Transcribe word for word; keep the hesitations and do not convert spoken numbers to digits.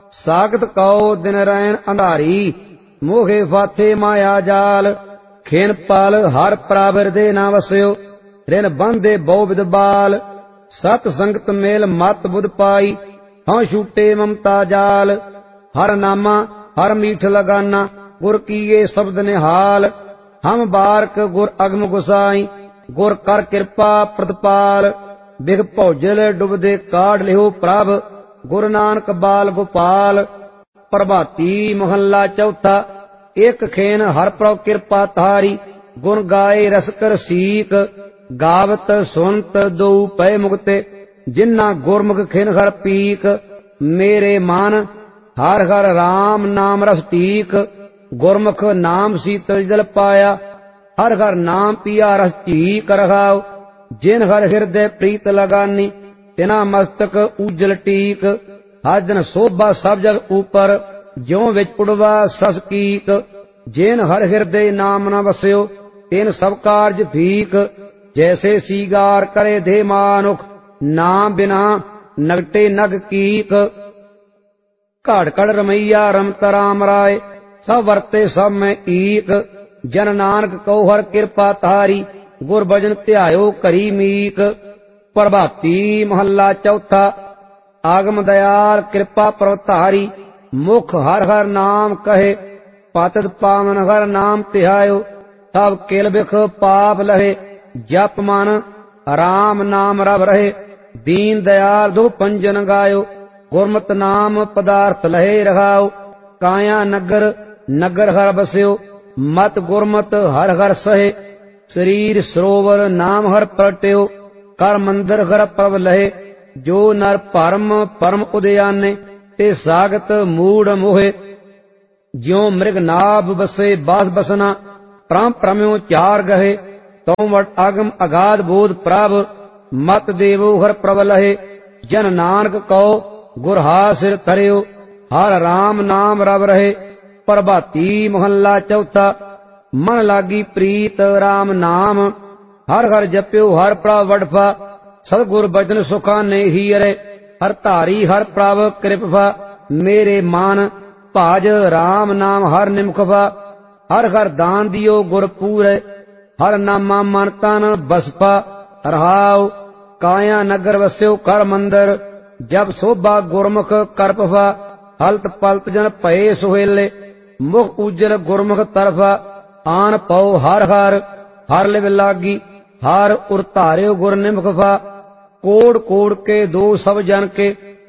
सागत कौ दिन रैन अंधारी, मोहे फाथे माया जाल। खेन पाल हर प्राबर दे ना वस्यो, रिन बंदे बहु विद बाल। सत संगत मेल मत बुध पाई, हाँ छूटे ममता जाल। हर नामा हर मीठ लगाना, गुर कीए शब्द निहाल। हम बारक गुर अगम गुसाई, गुर कर कृपा प्रतिपाल। बिग भौजल डुबदे काढ़ लिहो प्रभ, गुरु नानक बाल गोपाल। प्रभाती मोहल्ला चौथा, एक खेन हर प्रभ कृपा तारी। गुण गाए रसकर सीक, गावत सुनत दो पै मुक्ते। जिन्ना गुरमुख खिन हर पीक, मेरे मन हर हर राम नाम रस टीक। गुरमुख नाम शीतल जल पाया, हर हर नाम पिया रस टीक रखाओ। जिन हर हृदय प्रीत लगानी, तिना मस्तक उज्जल टीक। हर दिन शोभा सब जग ऊपर, ज्यों विच पुड़वा सस कीक। जिन हर हृदय नाम न वस्यो, तिन सब कारज फीक। जैसे सीगार करे दे मानुख, नाम बिना नगटे नग कीक। घड़ घड़ रमैया रमत राम राय, सब वरते सब में ईक। जन नानक कहो हर कृपा तारी, गुर भजन ध्यायो करी मीक। प्रभाती महला चौथा, आगम दयाल कृपा प्रवतारी। मुख हर हर नाम कहे, पातत पावन हर नाम तिहायो। तब किल बिख पाप लहे, जप मन राम नाम रव रहे। दीन दयाल दो पंजन गायो, गुरमत नाम पदार्थ लहे रखाओ। काया नगर नगर हर बस्यो, मत गुरमत हर हर सहे। शरीर सरोवर नाम हर प्रगट्यो, कर मंदिर हर प्रभ लहे। जो नर परम परम उदयाने, ते सागत मूढ़ मोहे। ज्यों मृग नाभ बसे बास बसना, परम परम्यो चार गहे। तौ वट आगम अगाध बोध प्रभ, मत देवो हर प्रभ लहे। जन नानक कहो गुर हासिर थरियो, हर राम नाम रव रहे। प्रभाती मोहल्ला चौथा, मन लागी प्रीत राम नाम। हर हर जप्यो हर प्रभ वडफा, सतगुर बचन सुखा ने ही अरे। हर धारी हर प्रभ कृपा, मेरे मान भाज राम नाम हर निमखफा। हर हर दान दियो गुर पूरे, हर नामा मन तन बसपा रहाओ। काया नगर वस्यो कर मंदिर, जब शोभा गुरमुख करपफा। हलत पलत जन भये सुहेले, मुख उज्जल गुरमुख तरफा। आन पौ हर हर हर लिव लागी, हर उर धार्यो गुर निमखफा। कोड़ कोड़ के दो सब जन के,